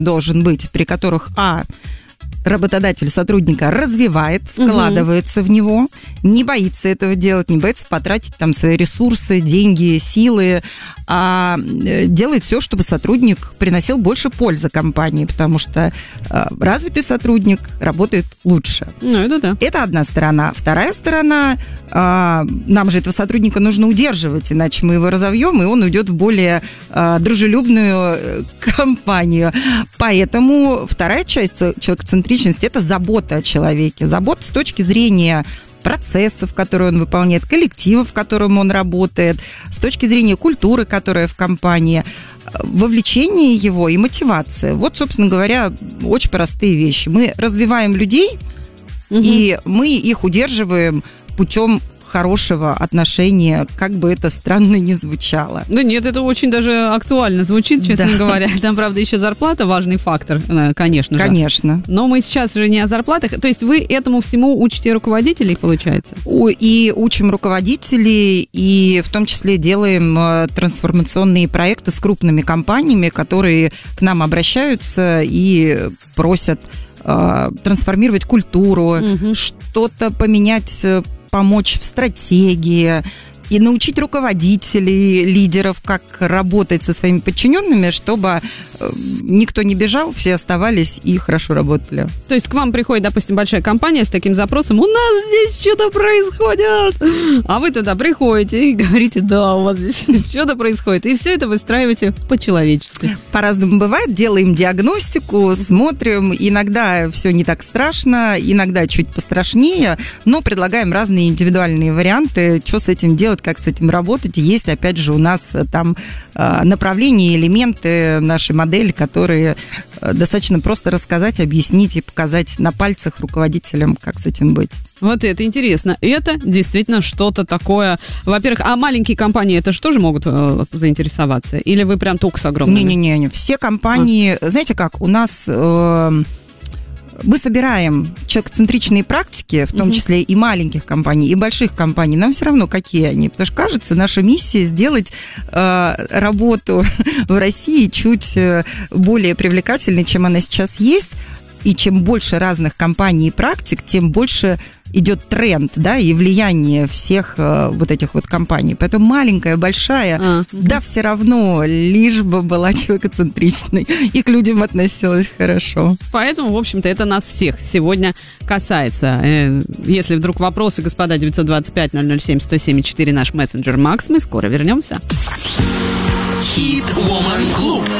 должен быть, при которых, работодатель сотрудника развивает, вкладывается в него, не боится этого делать, не боится потратить там свои ресурсы, деньги, силы, а делает все, чтобы сотрудник приносил больше пользы компании, потому что развитый сотрудник работает лучше. Ну, это да. Это одна сторона. Вторая сторона, нам же этого сотрудника нужно удерживать, иначе мы его разовьем, и он уйдет в более дружелюбную компанию. Поэтому вторая часть человекоцентричности – это забота о человеке. Забота с точки зрения процессов, которые он выполняет, коллектива, в котором он работает, с точки зрения культуры, которая в компании, вовлечение его и мотивация. Вот, собственно говоря, очень простые вещи. Мы развиваем людей, и мы их удерживаем путем хорошего отношения, как бы это странно ни звучало. Да нет, это очень даже актуально звучит, честно говоря. Там, правда, еще зарплата важный фактор, конечно же. Конечно. Но мы сейчас же не о зарплатах. То есть вы этому всему учите руководителей, получается? И учим руководителей, и в том числе делаем трансформационные проекты с крупными компаниями, которые к нам обращаются и просят трансформировать культуру, что-то поменять, помочь в стратегии и научить руководителей, лидеров, как работать со своими подчиненными, чтобы никто не бежал, все оставались и хорошо работали. То есть к вам приходит, допустим, большая компания с таким запросом: у нас здесь что-то происходит, а вы туда приходите и говорите: да, у вас здесь что-то происходит, и все это выстраиваете по-человечески. По-разному бывает, делаем диагностику, смотрим, иногда все не так страшно, иногда чуть пострашнее, но предлагаем разные индивидуальные варианты, что с этим делать, как с этим работать. Есть, опять же, у нас там направления, элементы нашей модели, которые достаточно просто рассказать, объяснить и показать на пальцах руководителям, как с этим быть. Вот это интересно. Это действительно что-то такое. Во-первых, а маленькие компании это же тоже могут заинтересоваться? Или вы прям только с огромными? Не-не-не, все компании... Знаете как, у нас... Мы собираем человекоцентричные практики, в том числе и маленьких компаний, и больших компаний. Нам все равно, какие они. Потому что, кажется, наша миссия сделать работу в России чуть более привлекательной, чем она сейчас есть. И чем больше разных компаний и практик, тем больше идет тренд, да, и влияние всех вот этих вот компаний. Поэтому маленькая, большая, да, все равно, лишь бы была человекоцентричной и к людям относилась хорошо. Поэтому, в общем-то, это нас всех сегодня касается. Если вдруг вопросы, господа, 925-007-107-4 наш мессенджер Макс, мы скоро вернемся. Hit Woman Club.